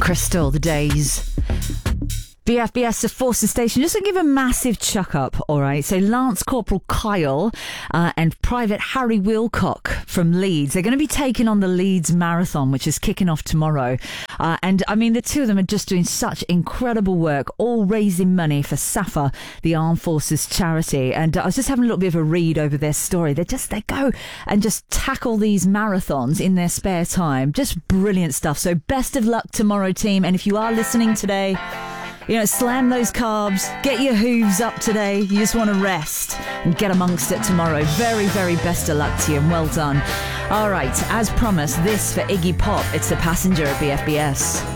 Crystal, the days. BFBS, the Forces Station, just to give a massive chuck up, all right? So Lance Corporal Kyle and Private Harry Wilcock from Leeds, they're going to be taking on the Leeds Marathon, which is kicking off tomorrow. And I mean, the two of them are just doing such incredible work, all raising money for SAFA, the Armed Forces charity. And I was just having a little bit of a read over their story. They go and just tackle these marathons in their spare time. Just brilliant stuff. So best of luck tomorrow, team. And if you are listening today, you know, slam those carbs, get your hooves up today. You just want to rest and get amongst it tomorrow. Very, very best of luck to you and well done. All right, as promised, this for Iggy Pop. It's The Passenger at BFBS.